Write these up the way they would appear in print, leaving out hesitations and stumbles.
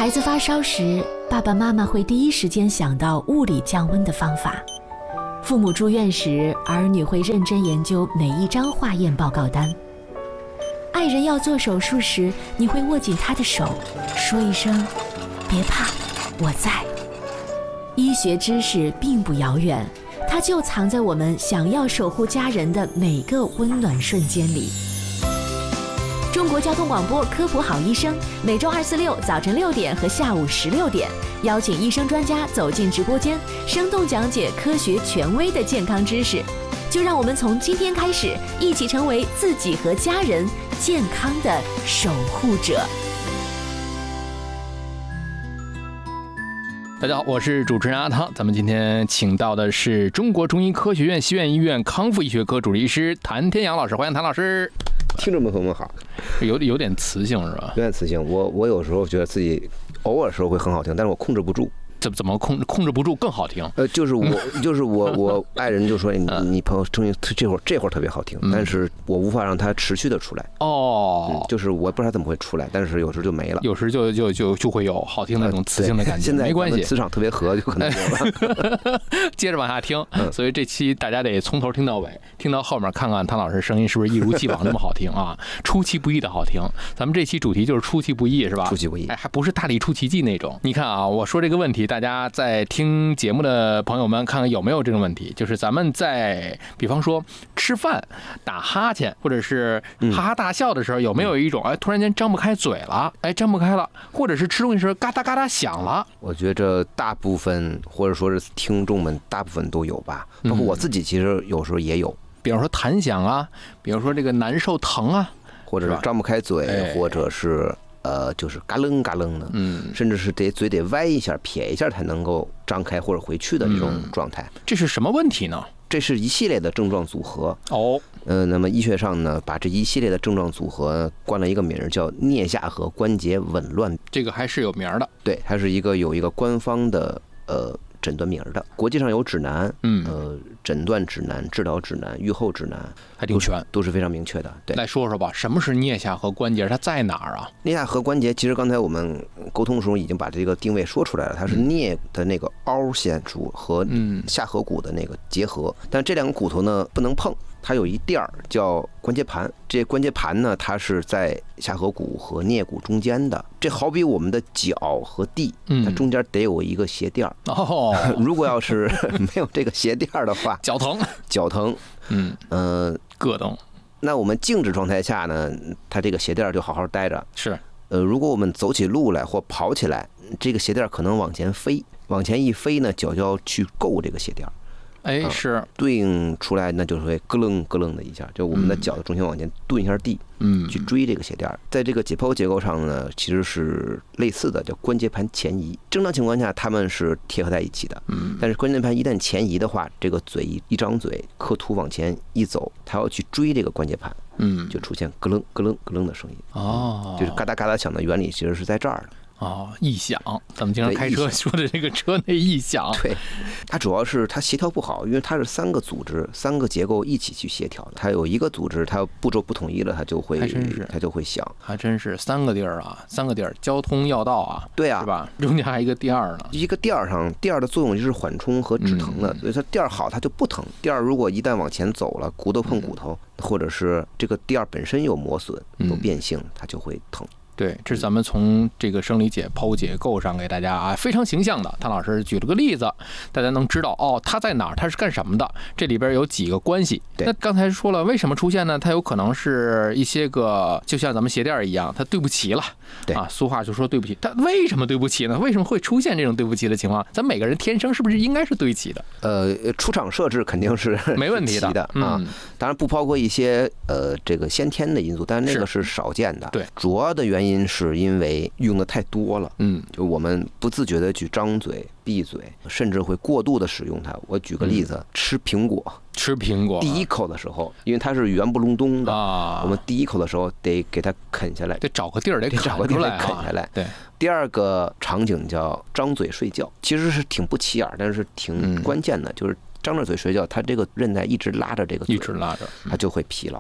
孩子发烧时，爸爸妈妈会第一时间想到物理降温的方法；父母住院时，儿女会认真研究每一张化验报告单；爱人要做手术时，你会握紧他的手，说一声“别怕，我在”。医学知识并不遥远，它就藏在我们想要守护家人的每个温暖瞬间里。中国交通广播科普好医生，每周2、4、6早晨6点和下午16点，邀请医生专家走进直播间，生动讲解科学权威的健康知识。就让我们从今天开始，一起成为自己和家人健康的守护者。 大家好，我是主持人阿汤。咱们今天请到的是中国中医科学院西苑医院康复医学科主治医师谭天阳老师，欢迎谭老师。 听众朋友们好， 有点磁性是吧？ 有点磁性。我有时候觉得自己偶尔时候会很好听，但是我控制不住。 怎么控制不住更好听？ 就是我爱人就说你朋友声音这会儿特别好听，但是我无法让它持续的出来。就是我不知道怎么会出来，但是有时候就没了。 有时就会有好听的那种磁性的感觉。 现在没关系， 磁场特别合，就可能有了。 接着往下听，所以这期大家得从头听到尾，听到后面看看谭老师声音是不是一如既往那么好听啊？出其不意的好听。咱们这期主题就是出其不意，是吧？ 出其不意， 还不是大力出奇迹那种。你看啊，我说这个问题，大家在听节目的朋友们看看有没有这个问题，就是咱们在比方说吃饭打哈欠或者是哈哈大笑的时候，有没有一种突然间张不开嘴了，张不开了，或者是吃东西时候嘎哒嘎哒响了？ 我觉着大部分或者说是听众们大部分都有吧，包括我自己其实有时候也有， 比如说弹响啊，比如说这个难受疼啊， 或者是张不开嘴，或者是就是嘎楞嘎楞的，甚至是嘴得歪一下、撇一下才能够张开或者回去的这种状态。 这是什么问题呢？ 这是一系列的症状组合。那么医学上呢，把这一系列的症状组合冠了一个名儿，叫颞下颌关节紊乱。 这个还是有名的。 对，它是有一个官方的诊断名的，国际上有指南，诊断指南、治疗指南、预后指南， 还挺全， 都是非常明确的。对， 来说说吧，什么是颞下颌关节？它在哪儿啊？ 颞下颌关节，其实刚才我们沟通的时候已经把这个定位说出来了，它是颞的那个凹陷处和下颌骨的那个结合，但这两个骨头呢不能碰。它有一垫儿叫关节盘，这关节盘呢，它是在下颌骨和颞骨中间的。这好比我们的脚和地，它中间得有一个鞋垫儿。如果要是没有这个鞋垫儿的话， 脚疼，咯噔。 那我们静止状态下呢，它这个鞋垫儿就好好待着。 是。 如果我们走起路来或跑起来，这个鞋垫儿可能往前飞，往前一飞呢，脚就要去够这个鞋垫儿。 是对应出来，那就会咯楞咯楞的一下，就我们的脚的重心往前顿一下地，去追这个鞋垫。在这个解剖结构上呢，其实是类似的，叫关节盘前移。正常情况下，它们是贴合在一起的，但是关节盘一旦前移的话，这个嘴一张嘴，刻突往前一走，它要去追这个关节盘，就出现咯楞咯楞咯楞的声音。就是嘎哒嘎哒响的原理，其实是在这儿的。 异响，咱们经常开车说的这个车内异响。 对，它主要是它协调不好，因为它是3个组织、3个结构一起去协调的。它有一个组织，它步骤不统一了，它就会响。 还真是3个地儿啊，3个地儿，交通要道啊。 对啊， 是吧？中间还有一个垫儿呢。 一个垫儿上，垫儿的作用就是缓冲和止疼的，所以它垫儿好，它就不疼。垫儿如果一旦往前走了，骨头碰骨头，或者是这个垫儿本身有磨损、有变性，它就会疼。 对，这是咱们从这个生理解剖结构上给大家非常形象的，谭老师举了个例子，大家能知道它在哪儿，它是干什么的，这里边有几个关系。那刚才说了为什么出现呢？它有可能是一些个就像咱们鞋垫一样，它对不齐了。对啊，俗话就说对不起，它为什么对不起呢？为什么会出现这种对不起的情况？咱每个人天生是不是应该是对齐的？ 出厂设置肯定是没问题的啊，当然不包括一些这个先天的因素，但是那个是少见的。 对， 主要的原因是因为用的太多了，就我们不自觉的去张嘴、闭嘴，甚至会过度的使用它。我举个例子，吃苹果，第一口的时候，因为它是圆不隆咚的我们第一口的时候得给它啃下来， 得找个地儿得啃下来。对。第二个场景叫张嘴睡觉，其实是挺不起眼，但是挺关键的，就是张着嘴睡觉，它这个韧带一直拉着这个嘴， 一直拉着， 它就会疲劳。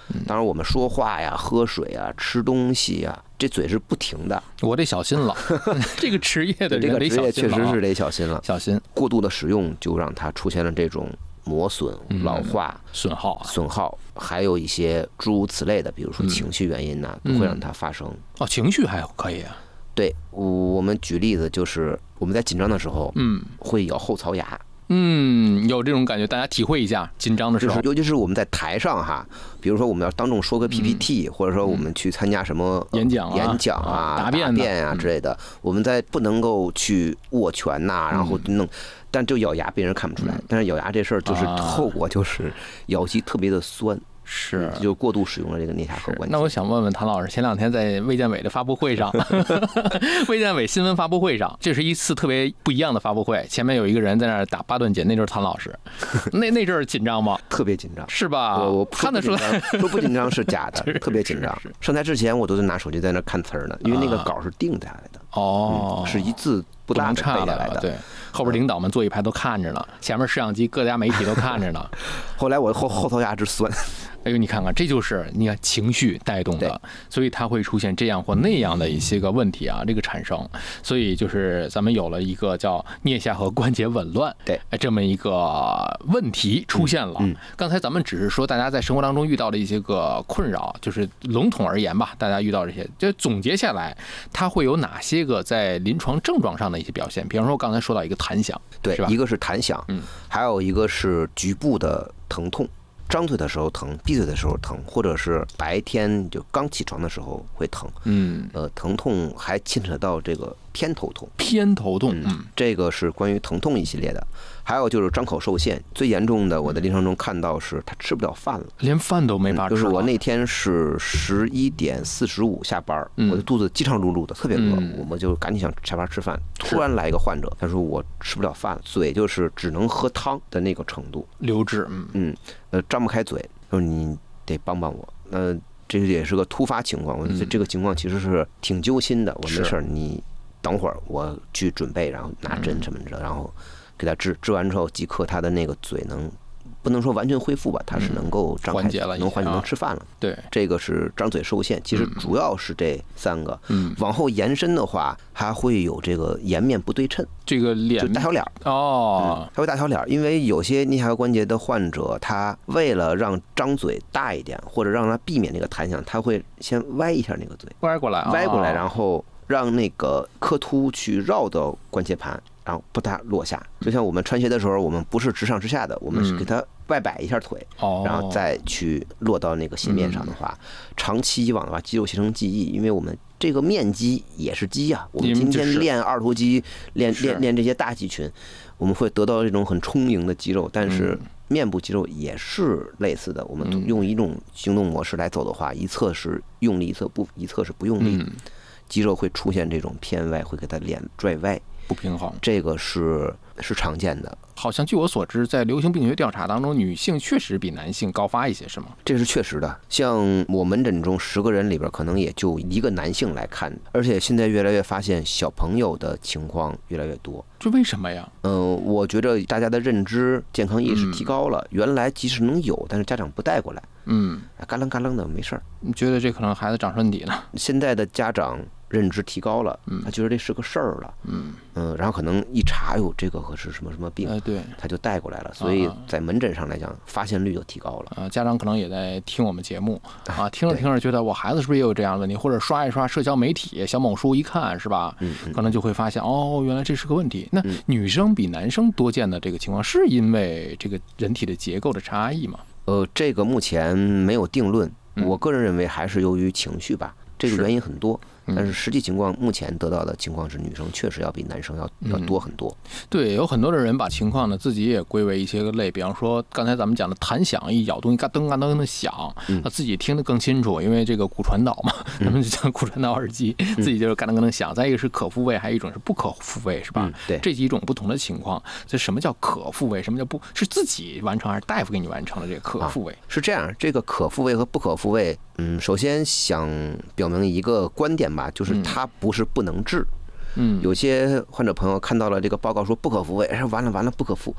当然我们说话呀、喝水啊、吃东西呀，这嘴是不停的。 我得小心了，这个职业的人得小心了， 确实是得小心了， 小心。 过度的使用就让它出现了这种磨损、老化、 损耗， 还有一些诸如此类的，比如说情绪原因呐，都会让它发生。 情绪还可以啊。 对，我们举例子就是我们在紧张的时候，会咬后槽牙。 有这种感觉，大家体会一下紧张的时候， 尤其是我们在台上哈，比如说我们要当众说个 PPT，或者说我们去参加什么演讲啊、 答辩啊之类的，我们在不能够去握拳呐，然后弄，但就咬牙，别人看不出来。但是咬牙这事儿就是后果就是咬肌特别的酸。 是， 就过度使用了这个颞下颌关节。 那我想问问谭老师，前2天在卫健委的发布会上，卫健委新闻发布会上，这是一次特别不一样的发布会。前面有一个人在那儿打8段锦，那就是谭老师。那阵儿紧张吗？ 特别紧张， 是吧？ 我看得出来， 说不紧张是假的，特别紧张。上台之前我都是拿手机在那看词儿呢，因为那个稿是定下来的。是一字不落的背下来的。 对，后边领导们坐一排都看着呢，前面摄像机各家媒体都看着呢。 后来我后槽牙直酸。 哎呦，你看看，这就是你看情绪带动的，所以它会出现这样或那样的一些个问题啊，这个产生，所以就是咱们有了一个叫颞下颌关节紊乱， 对， 这么一个问题出现了。刚才咱们只是说大家在生活当中遇到的一些个困扰，就是笼统而言吧，大家遇到这些，就总结下来，它会有哪些个在临床症状上的一些表现？比方说刚才说到一个弹响， 对，一个是弹响，还有一个是局部的疼痛。张嘴的时候疼，闭嘴的时候疼，或者是白天就刚起床的时候会疼。疼痛还牵扯到这个偏头痛。这个是关于疼痛一系列的。还有就是张口受限，最严重的我在临床中看到是他吃不了饭了， 连饭都没法吃。 就是我那天是11点45下班，我的肚子饥肠辘辘的，特别饿，我就赶紧想下班吃饭。突然来一个患者，他说我吃不了饭，嘴就是只能喝汤的那个程度， 流质。 张不开嘴，说你得帮帮我。这也是个突发情况，我觉得这个情况其实是挺揪心的。我没事，你等会儿我去准备，然后拿针什么的，然后给他治完之后，即刻他的那个嘴不能说完全恢复吧，它是能够张开，能缓解，能吃饭了。 对， 这个是张嘴受限，其实主要是这3个。往后延伸的话，还会有这个颜面不对称， 这个脸就大小脸它会大小脸，因为有些颞下颌关节的患者，他为了让张嘴大一点，或者让他避免那个弹响，他会先歪一下那个嘴， 歪过来， 然后让那个颌突去绕到关节盘，然后不大落下。就像我们穿鞋的时候，我们不是直上直下的，我们是给它外摆一下腿，然后再去落到那个鞋面上的话，长期以往的话，肌肉形成记忆，因为我们这个面肌也是肌啊，我们今天练二头肌，练这些大肌群，我们会得到这种很充盈的肌肉，但是面部肌肉也是类似的，我们用一种行动模式来走的话，一侧是用力，一侧是不用力，肌肉会出现这种偏歪，会给它脸拽歪。 不平衡， 这个是常见的。 好像据我所知，在流行病学调查当中，女性确实比男性高发一些，是吗？ 这是确实的。像我门诊中10个人里边，可能也就1个男性来看，而且现在越来越发现小朋友的情况越来越多。 这为什么呀？ 我觉得大家的认知、健康意识提高了，原来即使能有，但是家长不带过来，嘎楞嘎楞的没事儿。 你觉得这可能孩子长身体呢？ 现在的家长认知提高了，他觉得这是个事儿了，然后可能一查，哟，这个可是什么什么病， 对， 他就带过来了，所以在门诊上来讲，发现率就提高了。 家长可能也在听我们节目啊，听着听着觉得我孩子是不是也有这样的问题，或者刷一刷社交媒体，小某书一看，是吧？可能就会发现原来这是个问题。那女生比男生多见的这个情况，是因为这个人体的结构的差异吗？ 这个目前没有定论，我个人认为还是由于情绪吧，这个原因很多。但是实际情况，目前得到的情况是，女生确实要比男生要多很多。 对，有很多的人把情况呢自己也归为一些个类，比方说刚才咱们讲的弹响，一咬东西嘎噔嘎噔的响，他自己听得更清楚，因为这个骨传导嘛，咱们就讲骨传导耳机，自己就是嘎噔嘎噔响。再一个是可复位，还有一种是不可复位，是吧？ 对， 这几种不同的情况。这什么叫可复位？什么叫不是自己完成，还是大夫给你完成的这个可复位？ 是这样，这个可复位和不可复位，首先想表明一个观点吧，就是它不是不能治。有些患者朋友看到了这个报告说不可复位，完了不可复，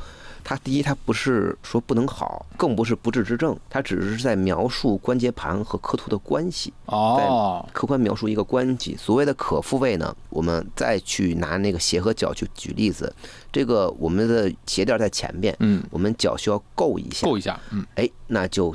它第一，它不是说不能好，更不是不治之症，它只是在描述关节盘和刻突的关系，在客观描述一个关系。所谓的可复位呢，我们再去拿那个鞋和脚去举例子，这个我们的鞋垫在前边，我们脚需要够一下， 哎， 那就